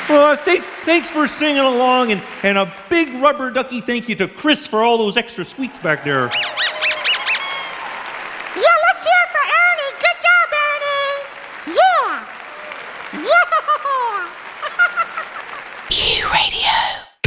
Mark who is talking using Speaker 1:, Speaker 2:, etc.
Speaker 1: Thanks for singing along, and a big rubber ducky thank you to Chris for all those extra squeaks back there.